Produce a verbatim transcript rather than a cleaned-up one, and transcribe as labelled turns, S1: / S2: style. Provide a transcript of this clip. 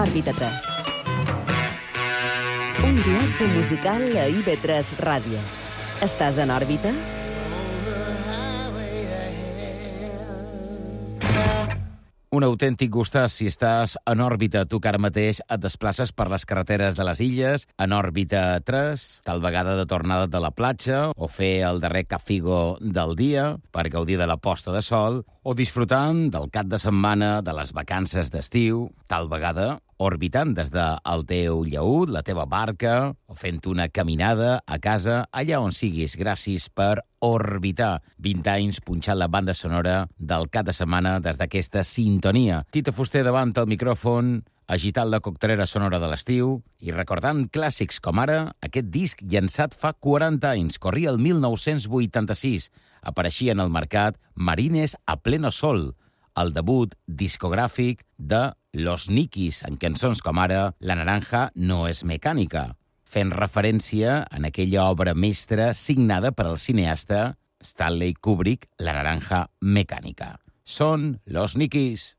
S1: Òrbita tres. Un viatge musical a I V tres Ràdio. Estàs en òrbita?
S2: Un autèntic gustàs si estàs en òrbita. Tu que ara mateix et desplaces per les carreteres de les illes, en òrbita tres, tal vegada de tornada de la platja, o fer el darrer cafigo del dia per gaudir de la posta de sol, o disfrutant del cap de setmana, de les vacances d'estiu, tal vegada orbitant des del teu llaüt, la teva barca, o fent una caminada a casa, allà on siguis. Gràcies per orbitar. vint anys punxant la banda sonora del cap de setmana des d'aquesta sintonia. Tito Fuster davant el micròfon, agitant la coctelera sonora de l'estiu i recordant clàssics com ara aquest disc llançat fa quaranta anys, corria el mil nou-cents vuitanta-sis. Apareixia en el mercat Marines a pleno sol, el debut discogràfic de Los Nikis, en cançons com ara La naranja no és mecànica, fent referència en aquella obra mestra signada per al cineasta Stanley Kubrick, La naranja mecànica. Són Los Nikis.